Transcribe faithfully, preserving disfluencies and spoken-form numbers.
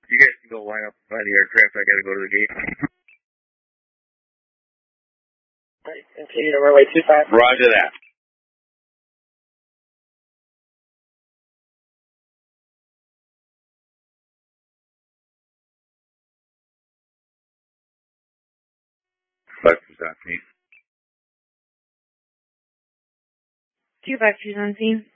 You guys can go line up by the aircraft. I gotta go to the gate. Alright, continue to runway two five. Roger that. Five percent, me. Two five two on scene.